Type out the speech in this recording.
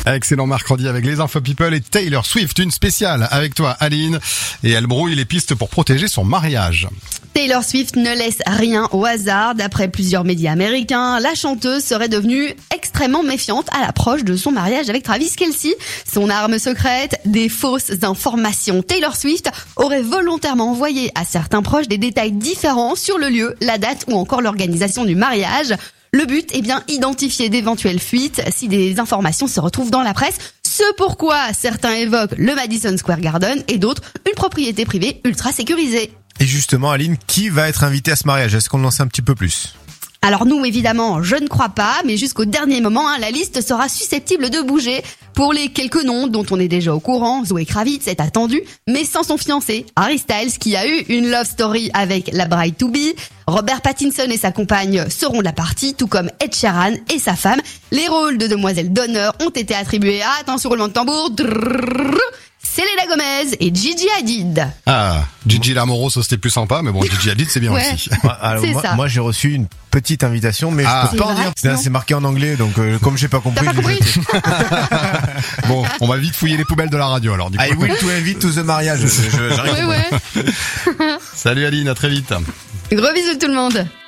Excellent mercredi avec les Info People et Taylor Swift, une spéciale avec toi Aline, et elle brouille les pistes pour protéger son mariage. Taylor Swift ne laisse rien au hasard. D'après plusieurs médias américains, la chanteuse serait devenue extrêmement méfiante à l'approche de son mariage avec Travis Kelce. Son arme secrète, des fausses informations. Taylor Swift aurait volontairement envoyé à certains proches des détails différents sur le lieu, la date ou encore l'organisation du mariage. Le but est bien identifier d'éventuelles fuites si des informations se retrouvent dans la presse. Ce pourquoi certains évoquent le Madison Square Garden et d'autres une propriété privée ultra sécurisée. Et justement, Aline, qui va être invité à ce mariage? Est-ce qu'on en sait un petit peu plus? Alors nous, évidemment, je ne crois pas, mais jusqu'au dernier moment, la liste sera susceptible de bouger. Pour les quelques noms dont on est déjà au courant, Zoé Kravitz est attendue, mais sans son fiancé, Harry Styles, qui a eu une love story avec la bride-to-be. Robert Pattinson et sa compagne seront de la partie, tout comme Ed Sheeran et sa femme. Les rôles de demoiselles d'honneur ont été attribués à, attention roulement de tambour, Selena Gomez et Gigi Hadid. Ah, Gigi Lamoro, ça c'était plus sympa, mais bon, Gigi Hadid c'est bien aussi. Alors, C'est ça. moi j'ai reçu une petite invitation, mais je peux pas en C'est dire. vrai, C'est marqué en anglais, donc comme j'ai pas compris. T'as pas j'ai compris? jeté. Bon, on va vite fouiller les poubelles de la radio alors du coup. I will to invite to the mariage. J'arrive. Ouais. Salut Aline, à très vite. Gros bisous tout le monde.